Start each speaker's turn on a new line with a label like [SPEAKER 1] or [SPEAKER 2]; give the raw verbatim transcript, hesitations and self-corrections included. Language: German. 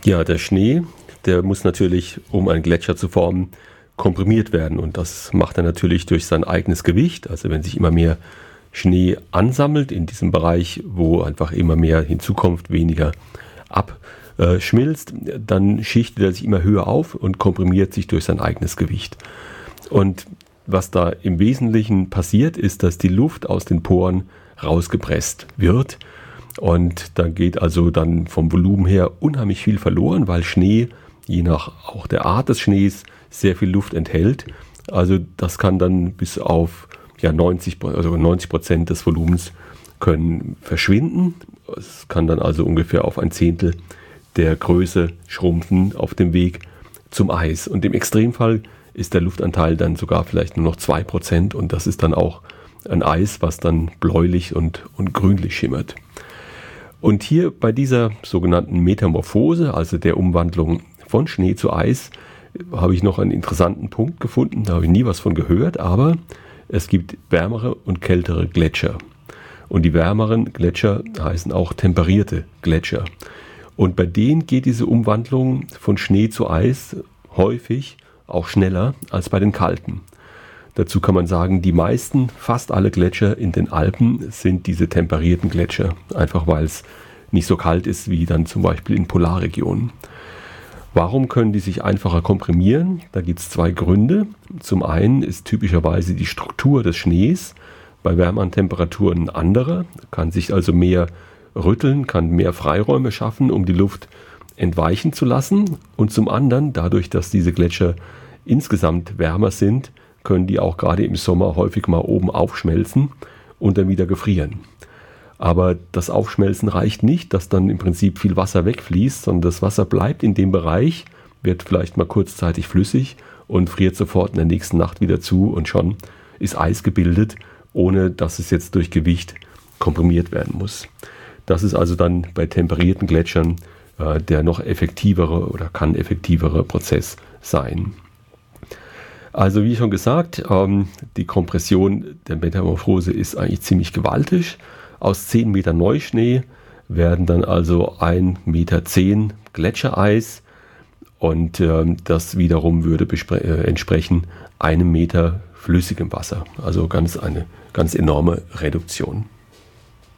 [SPEAKER 1] Ja, der Schnee, der muss natürlich, um einen Gletscher zu formen, komprimiert werden. Und das macht er natürlich durch sein eigenes Gewicht. Also wenn sich immer mehr Schnee ansammelt in diesem Bereich, wo einfach immer mehr hinzukommt, weniger abschmilzt, dann schichtet er sich immer höher auf und komprimiert sich durch sein eigenes Gewicht. Und was da im Wesentlichen passiert, ist, dass die Luft aus den Poren rausgepresst wird. Und da geht also dann vom Volumen her unheimlich viel verloren, weil Schnee, je nach auch der Art des Schnees, sehr viel Luft enthält. Also das kann dann bis auf ja, neunzig, also neunzig Prozent des Volumens können verschwinden. Es kann dann also ungefähr auf ein Zehntel der Größe schrumpfen auf dem Weg zum Eis. Und im Extremfall ist der Luftanteil dann sogar vielleicht nur noch zwei Prozent und das ist dann auch ein Eis, was dann bläulich und, und grünlich schimmert. Und hier bei dieser sogenannten Metamorphose, also der Umwandlung von Schnee zu Eis, habe ich noch einen interessanten Punkt gefunden. Da habe ich nie was von gehört, aber es gibt wärmere und kältere Gletscher. Und die wärmeren Gletscher heißen auch temperierte Gletscher. Und bei denen geht diese Umwandlung von Schnee zu Eis häufig auch schneller als bei den kalten. Dazu kann man sagen, die meisten, fast alle Gletscher in den Alpen sind diese temperierten Gletscher, einfach weil es nicht so kalt ist wie dann zum Beispiel in Polarregionen. Warum können die sich einfacher komprimieren? Da gibt es zwei Gründe. Zum einen ist typischerweise die Struktur des Schnees bei wärmeren Temperaturen andere, kann sich also mehr rütteln, kann mehr Freiräume schaffen, um die Luft entweichen zu lassen. Und zum anderen, dadurch, dass diese Gletscher insgesamt wärmer sind, können die auch gerade im Sommer häufig mal oben aufschmelzen und dann wieder gefrieren. Aber das Aufschmelzen reicht nicht, dass dann im Prinzip viel Wasser wegfließt, sondern das Wasser bleibt in dem Bereich, wird vielleicht mal kurzzeitig flüssig und friert sofort in der nächsten Nacht wieder zu und schon ist Eis gebildet, ohne dass es jetzt durch Gewicht komprimiert werden muss. Das ist also dann bei temperierten Gletschern äh, der noch effektivere oder kann effektivere Prozess sein. Also wie schon gesagt, ähm, die Kompression der Metamorphose ist eigentlich ziemlich gewaltig. Aus zehn Meter Neuschnee werden dann also ein Meter zehn Gletschereis und äh, das wiederum würde äh, entsprechen einem Meter flüssigem Wasser. Also ganz eine ganz enorme Reduktion.